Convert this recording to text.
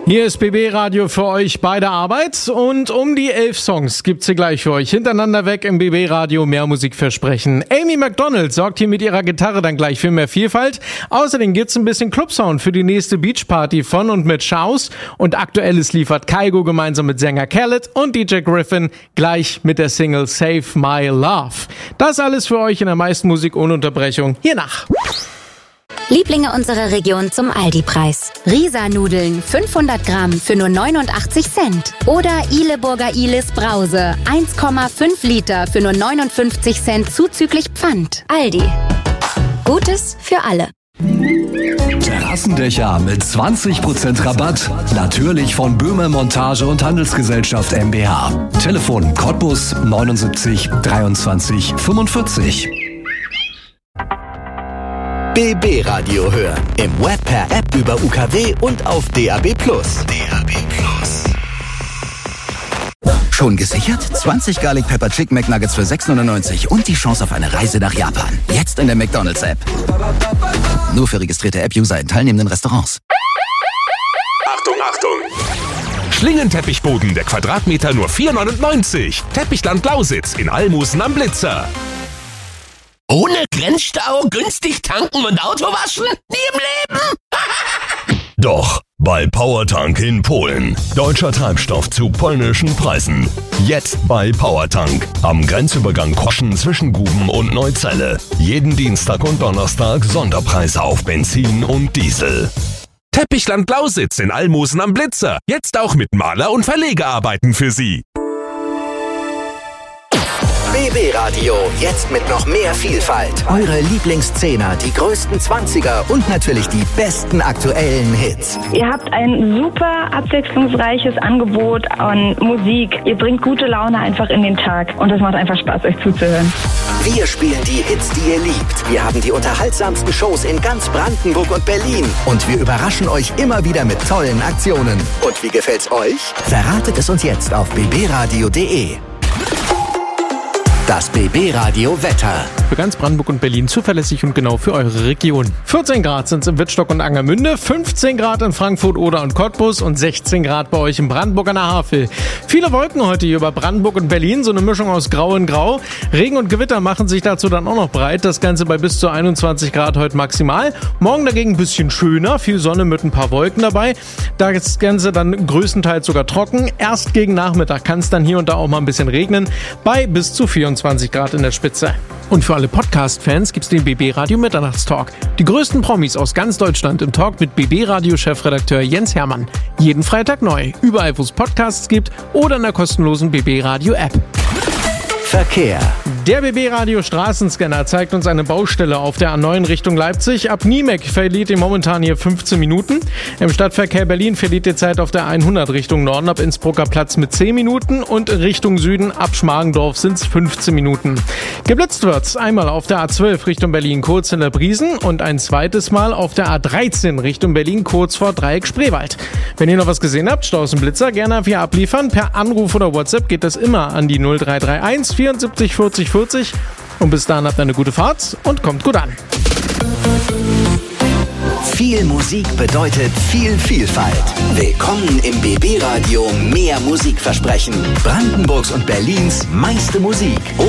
Hier ist BB Radio für euch bei der Arbeit und um die 11 Songs gibt's hier gleich für euch hintereinander weg im BB Radio mehr Musikversprechen. Amy Macdonald sorgt hier mit ihrer Gitarre dann gleich für mehr Vielfalt. Außerdem gibt's ein bisschen Clubsound für die nächste Beachparty von und mit Schaus und Aktuelles liefert Kygo gemeinsam mit Sänger Khaled und DJ Griffin gleich mit der Single Save My Love. Das alles für euch in der meisten Musik ohne Unterbrechung hier nach. Lieblinge unserer Region zum Aldi-Preis. Risa-Nudeln 500 Gramm für nur 89 Cent. Oder Ihleburger Ihlis Brause 1,5 Liter für nur 59 Cent zuzüglich Pfand. Aldi. Gutes für alle. Terrassendächer mit 20% Rabatt. Natürlich von Böhmer Montage und Handelsgesellschaft mbH. Telefon Cottbus 79 23 45. BB Radio hören. Im Web per App über UKW und auf DAB+. Schon gesichert? 20 Garlic Pepper Chicken McNuggets für 6,99 und die Chance auf eine Reise nach Japan. Jetzt in der McDonald's-App. Nur für registrierte App-User in teilnehmenden Restaurants. Achtung! Schlingenteppichboden, der Quadratmeter nur 4,99. Teppichland Lausitz in Almusen am Blitzer. Ohne Grenzstau, günstig tanken und Auto waschen? Nie im Leben! Doch, bei Powertank in Polen. Deutscher Treibstoff zu polnischen Preisen. Jetzt bei Powertank. Am Grenzübergang Koschen zwischen Guben und Neuzelle. Jeden Dienstag und Donnerstag Sonderpreise auf Benzin und Diesel. Teppichland Lausitz in Almusen am Blitzer. Jetzt auch mit Maler- und Verlegearbeiten für Sie. BB Radio, jetzt mit noch mehr Vielfalt. Eure Lieblingszehner, die größten 20er und natürlich die besten aktuellen Hits. Ihr habt ein super abwechslungsreiches Angebot an Musik. Ihr bringt gute Laune einfach in den Tag und es macht einfach Spaß, euch zuzuhören. Wir spielen die Hits, die ihr liebt. Wir haben die unterhaltsamsten Shows in ganz Brandenburg und Berlin. Und wir überraschen euch immer wieder mit tollen Aktionen. Und wie gefällt's euch? Verratet es uns jetzt auf bbradio.de. Das BB Radio Wetter. Für ganz Brandenburg und Berlin zuverlässig und genau für eure Region. 14 Grad sind es in Wittstock und Angermünde, 15 Grad in Frankfurt, Oder und Cottbus und 16 Grad bei euch in Brandenburg an der Havel. Viele Wolken heute hier über Brandenburg und Berlin, so eine Mischung aus Grau und Grau. Regen und Gewitter machen sich dazu dann auch noch breit. Das Ganze bei bis zu 21 Grad heute maximal. Morgen dagegen ein bisschen schöner, viel Sonne mit ein paar Wolken dabei. Das Ganze dann größtenteils sogar trocken. Erst gegen Nachmittag kann es dann hier und da auch mal ein bisschen regnen, bei bis zu 24 Grad in der Spitze. Und für alle Podcast-Fans gibt's den BB Radio Mitternachtstalk. Die größten Promis aus ganz Deutschland im Talk mit BB Radio Chefredakteur Jens Hermann. Jeden Freitag neu, überall wo es Podcasts gibt oder in der kostenlosen BB Radio App. Verkehr. Der BB Radio Straßenscanner zeigt uns eine Baustelle auf der A9 Richtung Leipzig. Ab Niemek verliert ihr momentan hier 15 Minuten. Im Stadtverkehr Berlin verliert ihr Zeit auf der 100 Richtung Norden ab Innsbrucker Platz mit 10 Minuten und Richtung Süden ab Schmargendorf sind es 15 Minuten. Geblitzt wird's einmal auf der A12 Richtung Berlin kurz hinter Briesen und ein zweites Mal auf der A13 Richtung Berlin kurz vor Dreieck Spreewald. Wenn ihr noch was gesehen habt, Staus und Blitzer gerne via abliefern. Per Anruf oder WhatsApp geht das immer an die 0331 74 40 40. Und bis dahin habt eine gute Fahrt und kommt gut an. Viel Musik bedeutet viel Vielfalt. Willkommen im BB Radio mehr Musikversprechen. Brandenburgs und Berlins meiste Musik.